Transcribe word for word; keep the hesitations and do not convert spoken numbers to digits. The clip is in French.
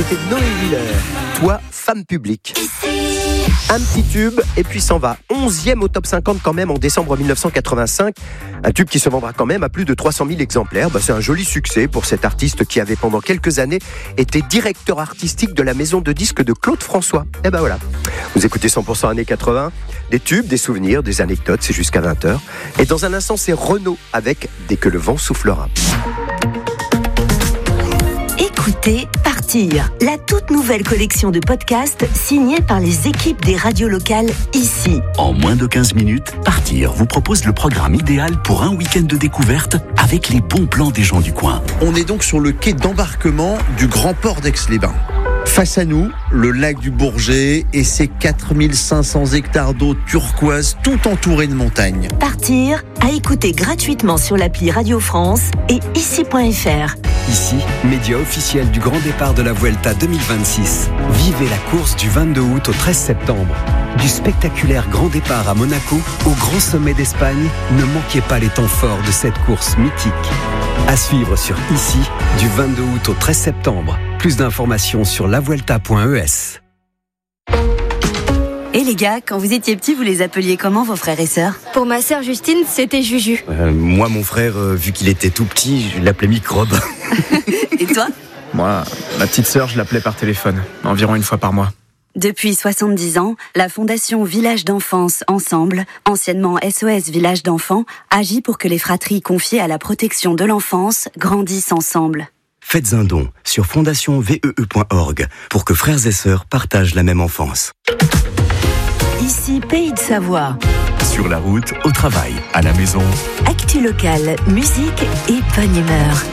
c'était Noé Hiller. Toi, femme publique. Un petit tube et puis s'en va. onzième au top cinquante quand même en décembre mille neuf cent quatre-vingt-cinq. Un tube qui se vendra quand même à plus de trois cent mille exemplaires. Bah, c'est un joli succès pour cet artiste qui avait pendant quelques années été directeur artistique de la maison de disques de Claude François. Et ben voilà. Vous écoutez cent pour cent années quatre-vingts. Des tubes, des souvenirs, des anecdotes, c'est jusqu'à vingt heures. Et dans un instant, c'est Renaud avec Dès que le vent soufflera. Écoutez Partir, la toute nouvelle collection de podcasts signée par les équipes des radios locales ici. En moins de quinze minutes, Partir vous propose le programme idéal pour un week-end de découverte avec les bons plans des gens du coin. On est donc sur le quai d'embarquement du Grand Port d'Aix-les-Bains. Face à nous, le lac du Bourget et ses quatre mille cinq cents hectares d'eau turquoise tout entourés de montagnes. Partir, à écouter gratuitement sur l'appli Radio France et ici point f r. Ici, média officiel du grand départ de la Vuelta deux mille vingt-six. Vivez la course du vingt-deux août au treize septembre. Du spectaculaire grand départ à Monaco au grand sommet d'Espagne, ne manquez pas les temps forts de cette course mythique. À suivre sur Ici, du vingt-deux août au treize septembre. Plus d'informations sur la vuelta point e s. Et les gars, quand vous étiez petits, vous les appeliez comment vos frères et sœurs ? Pour ma sœur Justine, c'était Juju. Euh, moi, mon frère, euh, vu qu'il était tout petit, je l'appelais Microbe. Et toi ? Moi, ma petite sœur, je l'appelais par téléphone, environ une fois par mois. Depuis soixante-dix ans, la Fondation Village d'Enfance Ensemble, anciennement S O S Village d'Enfants, agit pour que les fratries confiées à la protection de l'enfance grandissent ensemble. Faites un don sur fondation v e e point org pour que frères et sœurs partagent la même enfance. Ici, Pays de Savoie. Sur la route, au travail, à la maison. Actu locale, musique et bonne humeur.